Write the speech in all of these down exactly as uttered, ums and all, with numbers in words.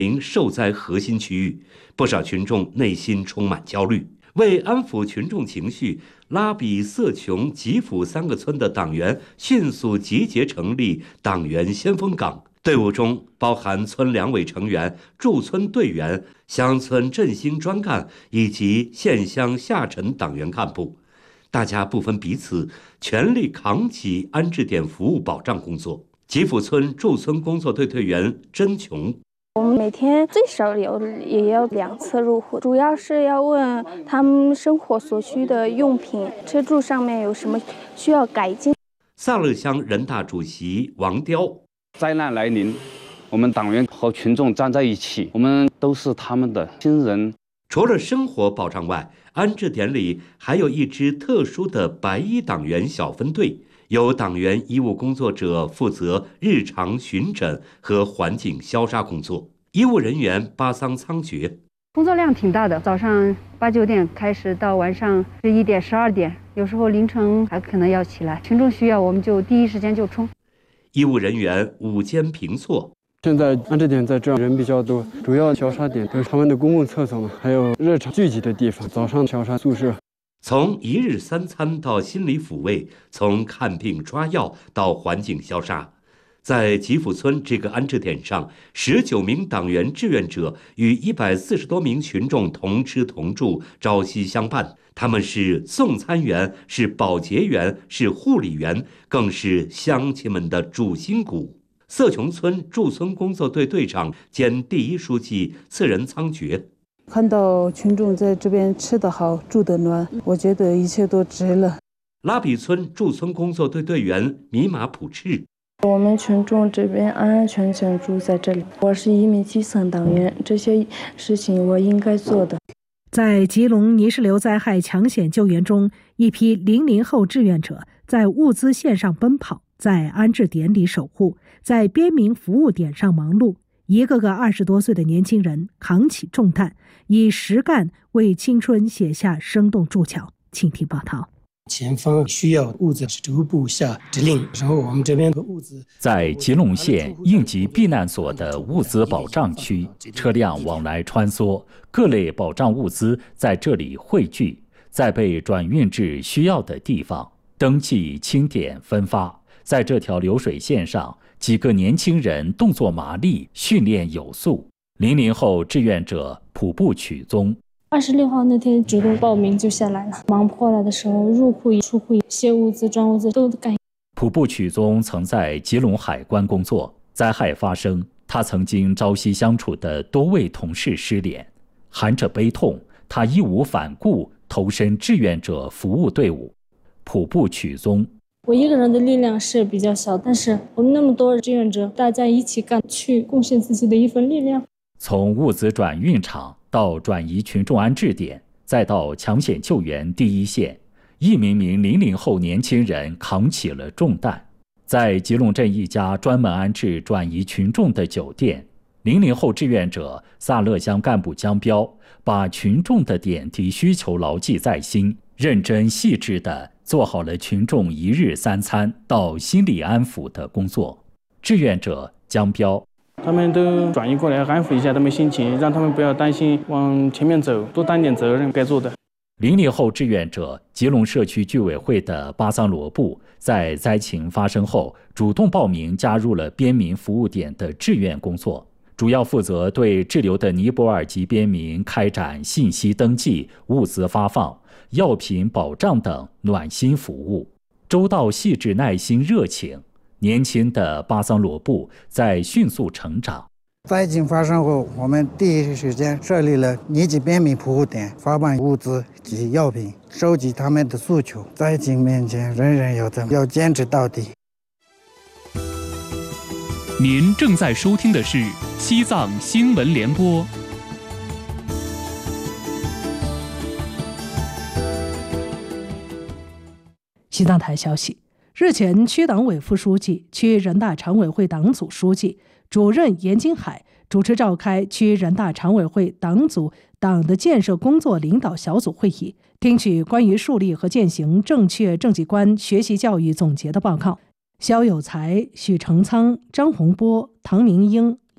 受灾核心区域，不少群众内心充满焦虑。为安抚群众情绪，拉比、色琼、吉府三个村的党员迅速集结成立党员先锋岗，队伍中包含村两委成员、驻村队员、乡村振兴专干以及县乡下沉党员干部，大家不分彼此，全力扛起安置点服务保障工作。吉府村驻村工作队队员甄琼， 我们每天最少有也要两次入户，主要是要问他们生活所需的用品，车柱上面有什么需要改进。 萨勒乡人大主席王雕， 灾难来临，我们党员和群众站在一起，我们都是他们的亲人。 除了生活保障外，安置点里还有一支特殊的白衣党员小分队，由党员医务工作者负责日常巡诊和环境消杀工作。医务人员巴桑仓觉， 工作量挺大的，早上八九点开始到晚上十一点、十二点，有时候凌晨还可能要起来。群众需要，我们就第一时间就冲。 医务人员午间评错。 现在安置点在这儿人比较多，主要消杀点都是他们的公共厕所嘛，还有日常聚集的地方。早上消杀宿舍。 从一日三餐到心理抚慰，从看病抓药到环境消杀，在吉府村这个安置点上，十九名党员志愿者与一百四十多名群众同吃同住，朝夕相伴。他们是送餐员，是保洁员，是护理员，更是乡亲们的主心骨。色琼村驻村工作队队长兼第一书记次仁仓觉， 看到群众在这边吃得好、住得暖，我觉得一切都值了。 拉比村驻村工作队队员米马普赤， 我们群众这边安安全全住在这里，我是一名基层党员，这些事情我应该做的。 在吉隆泥石流灾害抢险救援中，一批零零后志愿者在物资线上奔跑，在安置点里守护，在边民服务点上忙碌。一个个二十多岁的年轻人扛起重担，以实干为青春写下生动注脚。请听报道。 前方需要物资是逐步下指令，然后我们这边的物资在吉隆县应急避难所的物资保障区，车辆往来穿梭，各类保障物资在这里汇聚，再被转运至需要的地方，登记清点分发。在这条流水线上，几个年轻人动作麻利，训练有素。零零后志愿者普步曲宗。 二十六号那天主动报名就下来了，忙不过来的时候，入户出户卸物资装物资都干。 普步曲宗曾在吉隆海关工作，灾害发生，他曾经朝夕相处的多位同事失联，含着悲痛，他义无反顾投身志愿者服务队伍。普步曲宗， 我一个人的力量是比较小，但是我们那么多志愿者，大家一起干，去贡献自己的一份力量。 从物资转运场到转移群众安置点，再到抢险救援第一线，一名名零零后年轻人扛起了重担。在吉隆镇一家专门安置转移群众的酒店，零零后志愿者萨勒乡干部江彪把群众的点滴需求牢记在心，认真细致地做好了群众一日三餐到心理安抚的工作。志愿者江彪， 他们都转移过来安抚一下他们心情，让他们不要担心，往前面走，多担点责任，该做的。 零零后志愿者吉隆社区居委会的巴桑罗布在灾情发生后主动报名加入了边民服务点的志愿工作，主要负责对滞留的尼泊尔籍边民开展信息登记、物资发放、药品保障等暖心服务，周到细致、耐心热情。年轻的巴桑罗布在迅速成长。 灾情发生后，我们第一时间设立了尼吉边民服务点，发放物资及药品，收集他们的诉求。灾情面前，人人有责，要坚持到底。 您正在收听的是西藏新闻联播。 西藏台消息，日前，区党委副书记、区人大常委会党组书记、主任严金海主持召开区人大常委会党组党的建设工作领导小组会议，听取关于树立和践行正确政绩观学习教育总结的报告。肖有才、许成仓、张洪波、唐明英、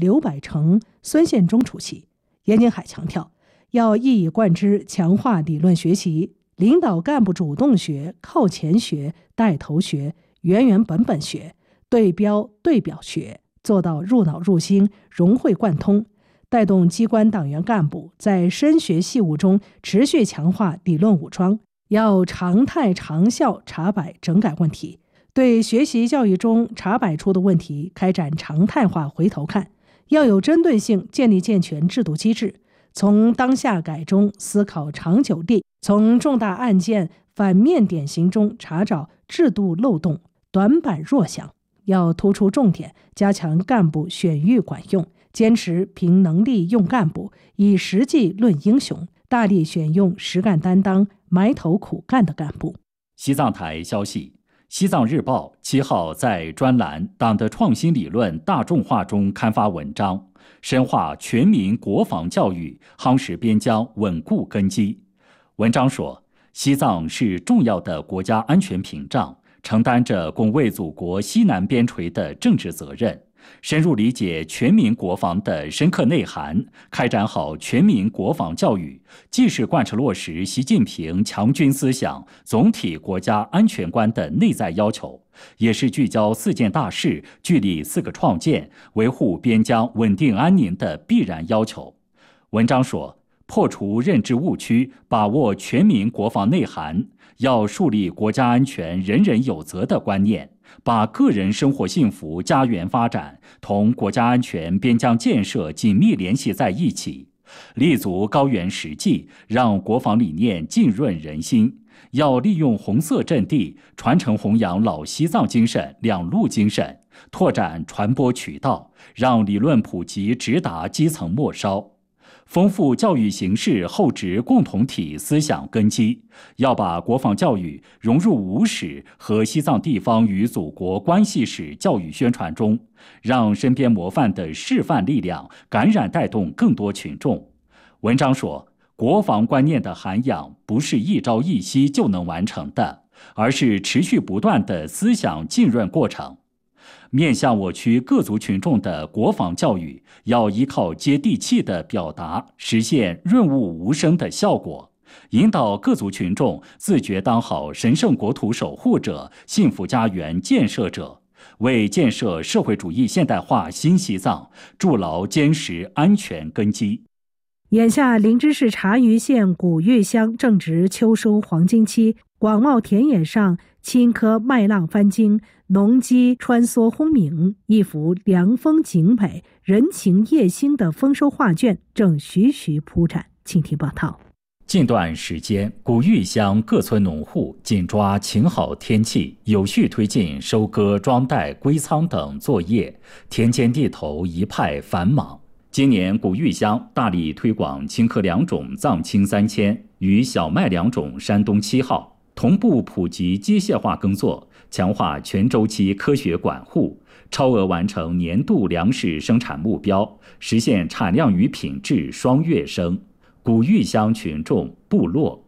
刘百成、孙宪忠出席。严景海强调，要一以贯之强化理论学习，领导干部主动学、靠前学、带头学、原原本本学、对标对表学，做到入脑入心、融会贯通，带动机关党员干部在深学细务中持续强化理论武装，要常态长效查摆整改问题，对学习教育中查摆出的问题开展常态化回头看，要有针对性建立健全制度机制，从当下改中思考长久力，从重大案件反面典型中查找制度漏洞、短板弱项，要突出重点，加强干部选育管用，坚持凭能力用干部，以实际论英雄，大力选用实干担当、埋头苦干的干部。 西藏台消息，西藏日报七号在专栏《党的创新理论大众化》中刊发文章，深化全民国防教育，夯实边疆，稳固根基。文章说，西藏是重要的国家安全屏障，承担着拱卫祖国西南边陲的政治责任。深入理解全民国防的深刻内涵，开展好全民国防教育，既是贯彻落实习近平强军思想、总体国家安全观的内在要求，也是聚焦四件大事、聚力四个创建、维护边疆稳定安宁的必然要求。文章说，破除认知误区，把握全民国防内涵，要树立国家安全人人有责的观念，把个人生活幸福、家园发展同国家安全、边疆建设紧密联系在一起，立足高原实际，让国防理念浸润人心。要利用红色阵地，传承弘扬老西藏精神、两路精神，拓展传播渠道，让理论普及直达基层末梢。丰富教育形式厚植共同体思想根基，要把国防教育融入吴史和西藏地方与祖国关系史教育宣传中，让身边模范的示范力量感染带动更多群众。文章说，国防观念的涵养不是一朝一夕就能完成的，而是持续不断的思想浸润过程。面向我区各族群众的国防教育，要依靠接地气的表达，实现润物无声的效果，引导各族群众自觉当好神圣国土守护者、幸福家园建设者，为建设社会主义现代化新西藏筑牢坚实安全根基。 眼下林芝市察隅县古玉乡正值秋收黄金期，广袤田野上青稞麦浪翻经，农机穿梭轰鸣，一幅凉风景美、人情夜兴的丰收画卷正徐徐铺展。请听报道。 近段时间，古玉乡各村农户紧抓晴好天气，有序推进收割、装袋、归仓等作业，田间地头一派繁忙。今年古玉乡大力推广青稞两种藏青三千与小麦两种山东七号，同步普及机械化耕作，强化全周期科学管护，超额完成年度粮食生产目标，实现产量与品质双跃升。古玉乡群众部落。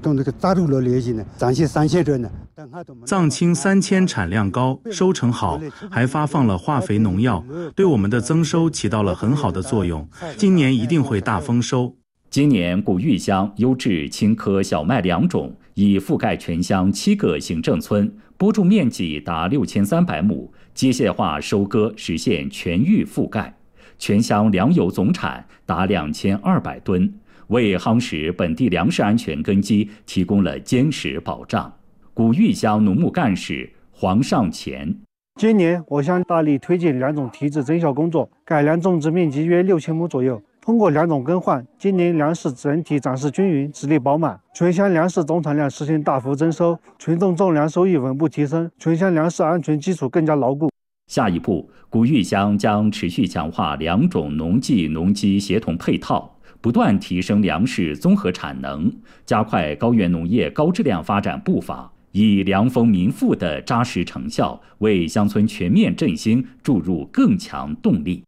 藏青三千产量高，收成好，还发放了化肥农药，对我们的增收起到了很好的作用。今年一定会大丰收。 今年古玉乡优质青稞小麦两种已覆盖全乡七个行政村，播种面积达六千三百亩，机械化收割实现全域覆盖，全乡粮油总产达两千二百吨。为夯实本地粮食安全根基提供了坚实保障。古玉乡农牧干事黄尚前， 今年我乡大力推进两种提质增效工作，改良种植面积约六千亩左右。通过两种更换，今年粮食整体长势均匀，质力饱满，全乡粮食总产量实现大幅增收，群众种粮收益稳步提升，全乡粮食安全基础更加牢固。 下一步，古玉乡将持续强化两种农技农机协同配套，不断提升粮食综合产能，加快高原农业高质量发展步伐，以粮丰民富的扎实成效，为乡村全面振兴注入更强动力。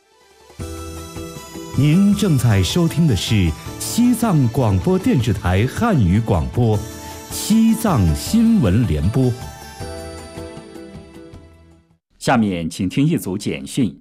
您正在收听的是西藏广播电视台汉语广播，西藏新闻联播。 下面请听一组简讯。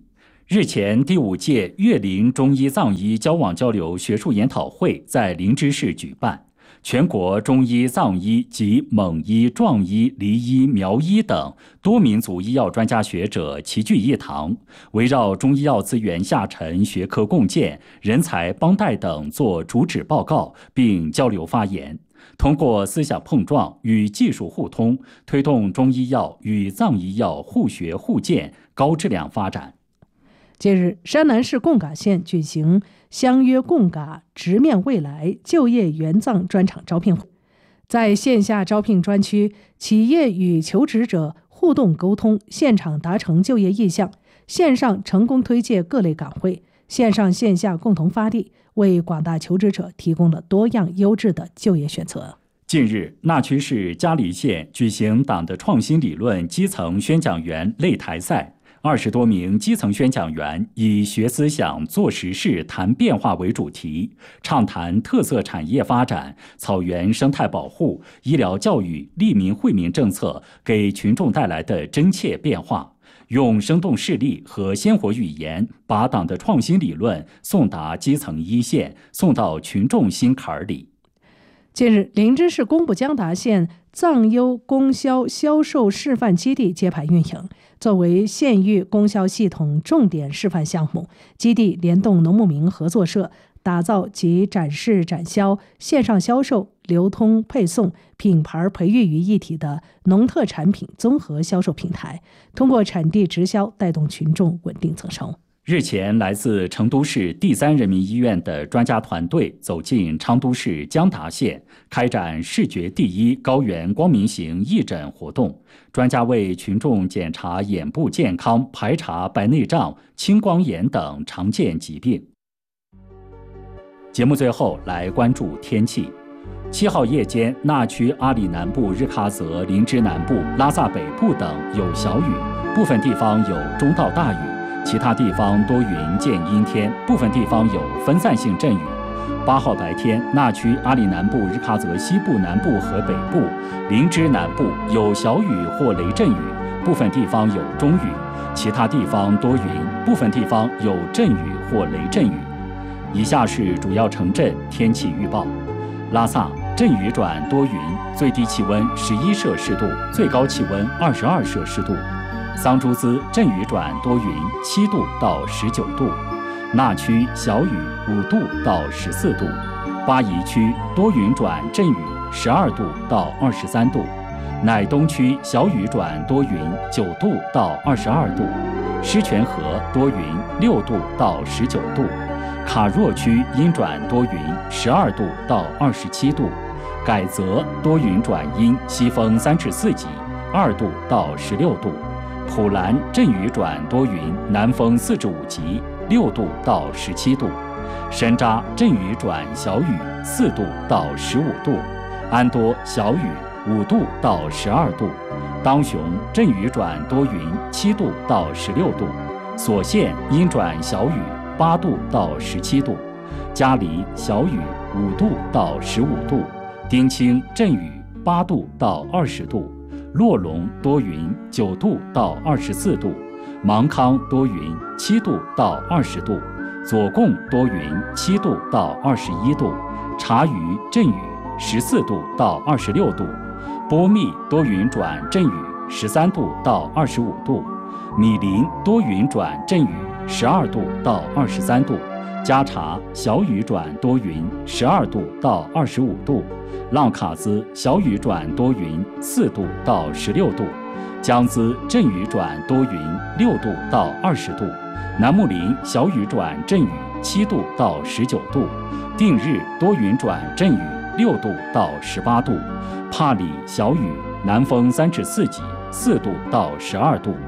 日前，第五届粤林中医藏医交往交流学术研讨会在林芝市举办。全国中医、藏医及蒙医、壮医、黎医、苗医等多民族医药专家学者齐聚一堂，围绕中医药资源下沉、学科共建、人才帮带等做主旨报告，并交流发言。通过思想碰撞与技术互通，推动中医药与藏医药互学互鉴、高质量发展。 近日，山南市贡嘎县举行相约贡嘎直面未来就业援藏专场招聘会。在线下招聘专区，企业与求职者互动沟通，现场达成就业意向；线上成功推介各类岗位，线上线下共同发力，为广大求职者提供了多样优质的就业选择。 近日，那曲市嘉黎县举行党的创新理论基层宣讲员擂台赛。二十多名基层宣讲员以学思想、做实事、谈变化为主题，畅谈特色产业发展、草原生态保护、医疗教育、利民惠民政策给群众带来的真切变化，用生动事例和鲜活语言，把党的创新理论送达基层一线，送到群众心坎里。 近日，林芝市公布江达县藏优供销销售示范基地揭牌运营。作为县域供销系统重点示范项目，基地联动农牧民合作社，打造集展示展销、线上销售、流通配送、品牌培育于一体的农特产品综合销售平台，通过产地直销带动群众稳定增收。 日前，来自成都市第三人民医院的专家团队走进昌都市江达县，开展视觉第一高原光明行义诊活动。专家为群众检查眼部健康，排查白内障、青光眼等常见疾病。节目最后来关注天气。七号夜间，那曲阿里南部、日喀则、林芝南部、拉萨北部等有小雨，部分地方有中到大雨。其他地方多云见阴天，部分地方有分散性阵雨。八号白天，那曲阿里南部、日喀则西部、南部和北部、林芝南部有小雨或雷阵雨，部分地方有中雨。其他地方多云，部分地方有阵雨或雷阵雨。以下是主要城镇天气预报：拉萨阵雨转多云，最低气温十一摄氏度，最高气温二十二摄氏度。桑珠孜阵雨转多云，七度到十九度；那曲小雨，五度到十四度；巴宜区多云转阵雨，十二度到二十三度；乃东区小雨转多云，九度到二十二度；狮泉河多云，六度到十九度；卡若区阴转多云，十二度到二十七度；改则多云转阴，西风三至四级，二度到十六度。普兰阵雨转多云，南风四至五级，六度到十七度；山楂阵雨转小雨，四度到十五度；安多小雨，五度到十二度；当雄阵雨转多云，七度到十六度；所县阴转小雨，八度到十七度；嘉黎小雨，五度到十五度；丁清阵雨，八度到二十度。洛龙多云，九度到二十四度；芒康多云，七度到二十度；左贡多云，七度到二十一度；察隅阵雨，十四度到二十六度；波密多云转阵雨，十三度到二十五度；米林多云转阵雨，十二度到二十三度；加查小雨转多云，十二度到二十五度；浪卡兹小雨转多云，四度到十六度；江孜阵雨转多云，六度到二十度；南木林小雨转阵雨，七度到十九度；定日多云转阵雨，六度到十八度；帕里小雨，南风三至四级，四度到十二度。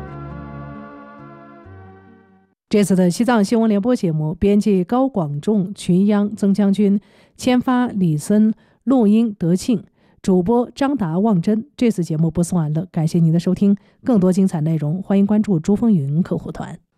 这次的西藏新闻联播节目，编辑高广仲、群央、曾将军，签发李森，录音德庆，主播张达、望真。这次节目播送完了，感谢您的收听。更多精彩内容，欢迎关注珠峰云客户团。